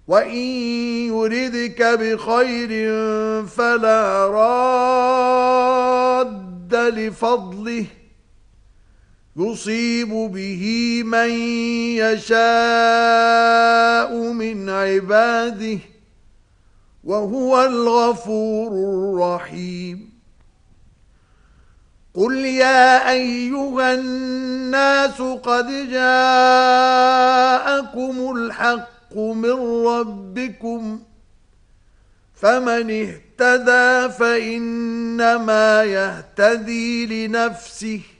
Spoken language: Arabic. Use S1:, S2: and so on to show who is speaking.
S1: وَإِن يُرِدْكَ بِخَيْرٍ فَلَا رَادَّ لِفَضْلِهِ يُصِيبُ بِهِ مَن يَشَاءُ مِنْ عِبَادِهِ وَهُوَ الْغَفُورُ الرَّحِيمُ قُلْ يَا أَيُّهَا النَّاسُ قَدْ جَاءَكُمُ الْحَقُّ مِنْ رَبِّكُمْ فَمَنِ اهْتَدَى فَإِنَّمَا يَهْتَدِي لِنَفْسِهِ